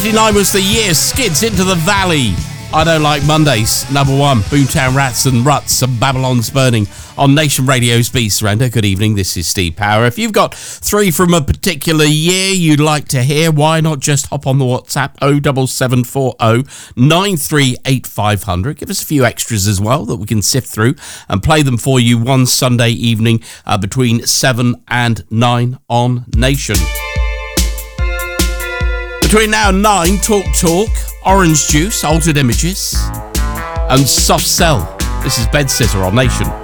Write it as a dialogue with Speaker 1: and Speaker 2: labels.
Speaker 1: 1989 was the year Skids into the Valley. I Don't Like Mondays, number one. Boomtown Rats and Ruts and Babylon's Burning on Nation Radio's Beat Surrender. Good evening, this is Steve Power. If you've got three from a particular year you'd like to hear, why not just hop on the WhatsApp 07740 938 500. Give us a few extras as well that we can sift through and play them for you one Sunday evening between 7 and 9 on Nation. Between now and 9, Talk, Orange Juice, Altered Images, and Soft Cell. This is Bedsitter on Nation.